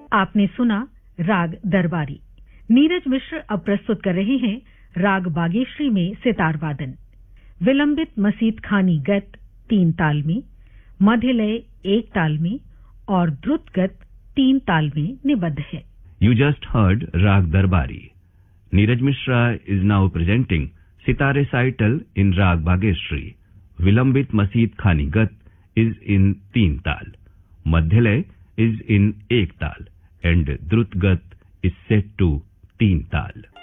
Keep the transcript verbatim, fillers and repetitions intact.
आपने सुना राग दरबारी। नीरज मिश्र अब प्रस्तुत कर रहे हैं राग बागेश्री में सितार वादन। विलंबित मसीत खानी गत तीन ताल में, मध्य लय एक ताल में और द्रुत गत तीन ताल में निबद्ध है। You just heard Rag Darbari. Neeraj Mishra is now presenting Sitar recital in Rag Bageshri. Vilambit Maseet Khani Gat is in Teen Tal. Madhyalay is in Ek Tal. And Drut Gat is set to Teen Tal.